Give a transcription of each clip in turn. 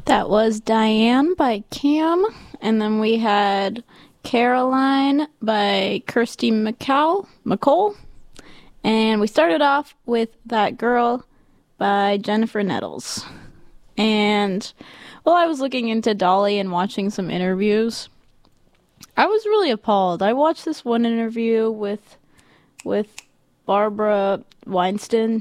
That was Diane by Cam, and then we had Caroline by Kirsty McCole, and we started off with That Girl by Jennifer Nettles. And while I was looking into Dolly and watching some interviews, I was really appalled. I watched this one interview with Barbara Weinstein.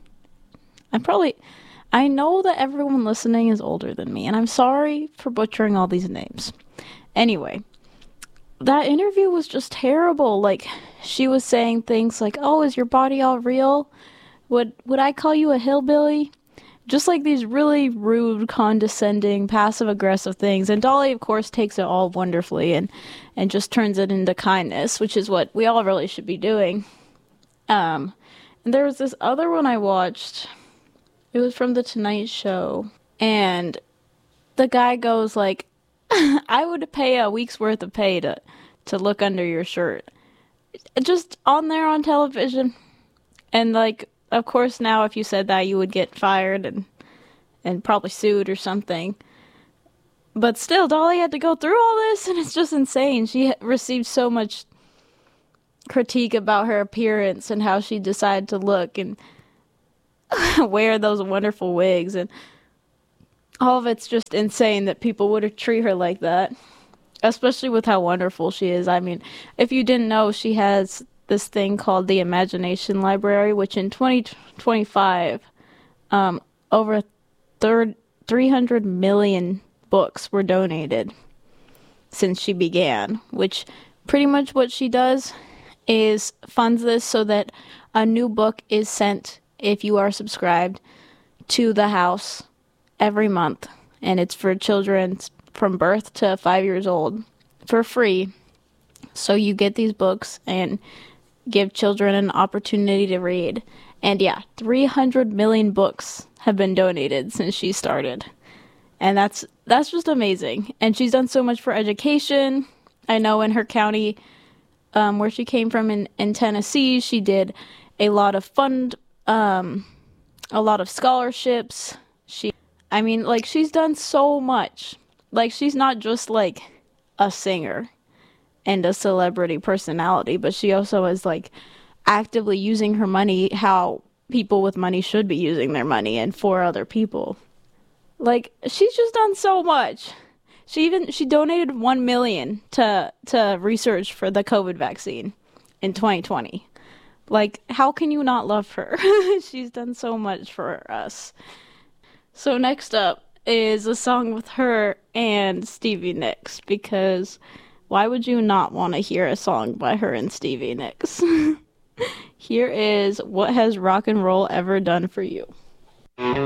I know that everyone listening is older than me, and I'm sorry for butchering all these names. Anyway, that interview was just terrible. Like, she was saying things like, "Oh, is your body all real? Would I call you a hillbilly?" Just like these really rude, condescending, passive-aggressive things. And Dolly, of course, takes it all wonderfully and just turns it into kindness, which is what we all really should be doing. And there was this other one I watched. It was from The Tonight Show. And the guy goes like, "I would pay a week's worth of pay to look under your shirt." Just on there on television. And like, of course now if you said that you would get fired and probably sued or something. But still, Dolly had to go through all this, and it's just insane. She received so much critique about her appearance and how she decided to look and wear those wonderful wigs, and all of it's just insane that people would treat her like that, especially with how wonderful she is. I mean, if you didn't know, she has this thing called the Imagination Library, which in 2025, over 300 million books were donated since she began, which pretty much what she does is funds this so that a new book is sent, if you are subscribed, to the house every month, and it's for children from birth to 5 years old for free. So you get these books and give children an opportunity to read. And yeah, 300 million books have been donated since she started, and that's just amazing. And she's done so much for education. I know in her county, where she came from in Tennessee, she did a lot of a lot of scholarships. She's done so much. Like, she's not just like a singer and a celebrity personality, but she also is like actively using her money how people with money should be using their money and for other people. Like, she's just done so much. She donated $1 million to research for the COVID vaccine in 2020. Like, how can you not love her? She's done so much for us. So next up is a song with her and Stevie Nicks, because why would you not want to hear a song by her and Stevie Nicks? Here is What Has Rock and Roll Ever Done for You?